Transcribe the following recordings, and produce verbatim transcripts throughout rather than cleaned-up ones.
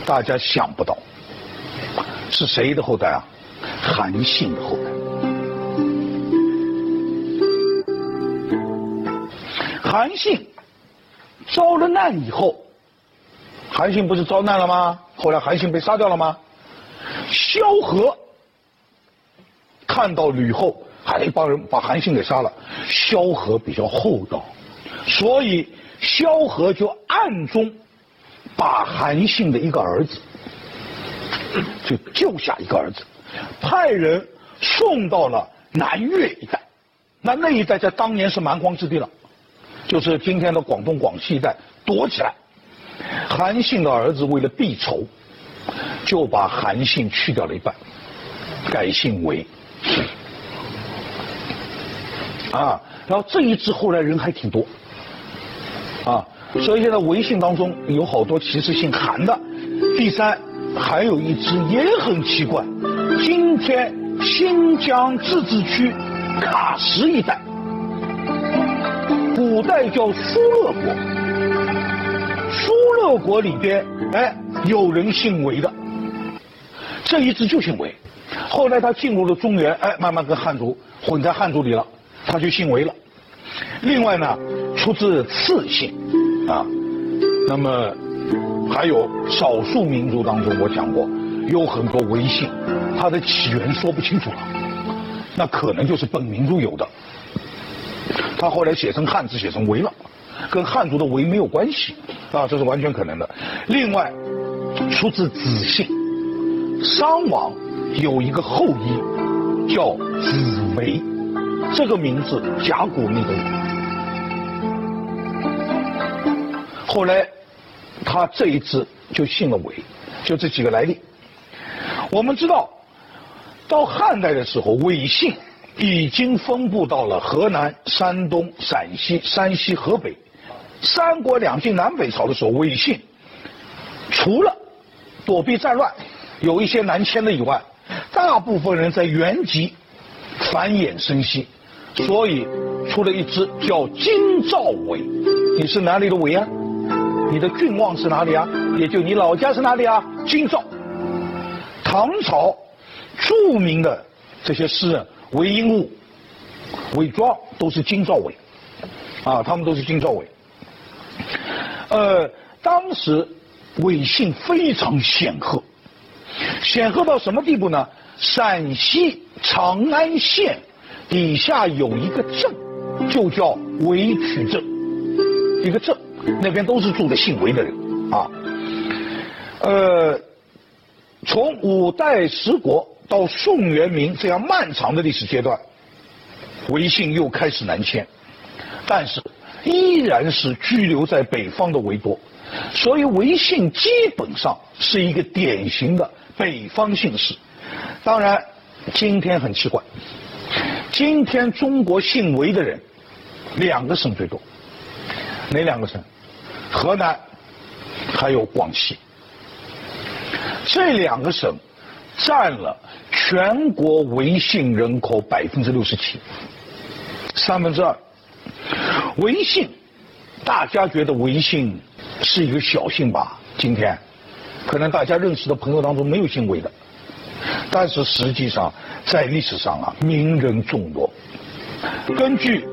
大家想不到，是谁的后代啊？韩信的后代。韩信遭了难以后，韩信不是遭难了吗？后来韩信被杀掉了吗？萧何看到吕后还有一帮人把韩信给杀了，萧何比较厚道，所以萧何就暗中把韩信的一个儿子就救下一个儿子，派人送到了南越一带。那那一带在当年是蛮荒之地了，就是今天的广东广西一带，躲起来。韩信的儿子为了避仇，就把韩信去掉了一半，改姓韦。啊，然后这一支后来人还挺多，啊，所以现在韦姓当中有好多其实姓韩的。第三，还有一支也很奇怪，今天新疆自治区喀什一带，古代叫苏勒国，苏勒国里边，哎，有人姓韦的，这一支就姓韦。后来他进入了中原，哎，慢慢跟汉族混在汉族里了，他就姓韦了。另外呢，出自次姓，啊，那么还有少数民族当中，我讲过有很多韦姓，它的起源说不清楚了，那可能就是本民族有的，他后来写成汉字写成韦了，跟汉族的韦没有关系啊，这是完全可能的。另外，出自子姓，商王有一个后裔叫子维，这个名字甲骨文里都有。后来他这一支就姓了韦，就这几个来历。我们知道，到汉代的时候，韦姓已经分布到了河南、山东、陕西、山西、河北。三国两晋南北朝的时候，韦姓除了躲避战乱，有一些南迁的以外，大部分人在原籍繁衍生息，所以出了一支叫京兆韦。你是哪里的韦啊？你的郡望是哪里啊？也就你老家是哪里啊？京兆。唐朝著名的这些诗人，韦应物、韦庄都是京兆韦，啊，他们都是京兆韦。呃，当时韦姓非常显赫，显赫到什么地步呢？陕西长安县底下有一个镇，就叫韦曲镇，一个镇，那边都是住的姓韦的人啊。呃，从五代十国到宋元明这样漫长的历史阶段，韦姓又开始南迁，但是依然是居留在北方的韦多，所以韦姓基本上是一个典型的北方姓氏。当然，今天很奇怪，今天中国姓韦的人，两个省最多，哪两个省？河南，还有广西。这两个省占了全国韦姓人口百分之六十七，三分之二。韦姓，大家觉得韦姓是一个小姓吧？今天，可能大家认识的朋友当中没有姓韦的，但是实际上在历史上啊，名人众多。根据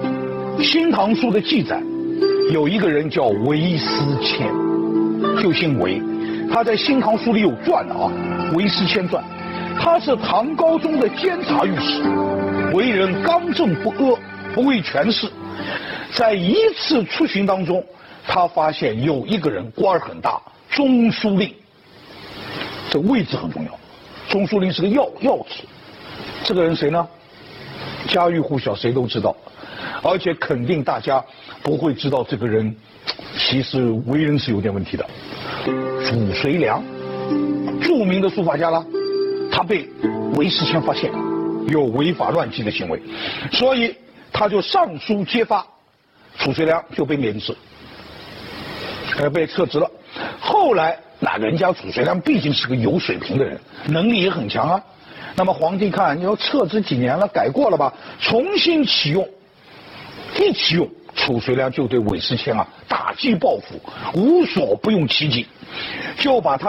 《新唐书》的记载，有一个人叫韦思谦，就姓韦。他在《新唐书》里有传的啊，《韦思谦传》。他是唐高宗的监察御史，为人刚正不阿，不畏权势。在一次出巡当中，他发现有一个人官儿很大，中书令，这个位置很重要。中书令是个要要职，这个人谁呢？家喻户晓，谁都知道，而且肯定大家不会知道这个人其实为人是有点问题的。褚遂良，著名的书法家啦，他被韦思谦发现有违法乱纪的行为，所以他就上书揭发，褚遂良就被免职，呃，被撤职了。后来那人家褚遂良毕竟是个有水平的人，能力也很强啊。那么皇帝看你要撤职几年了，改过了吧，重新启用，一启用，褚遂良就对韦思谦啊打击报复，无所不用其极，就把他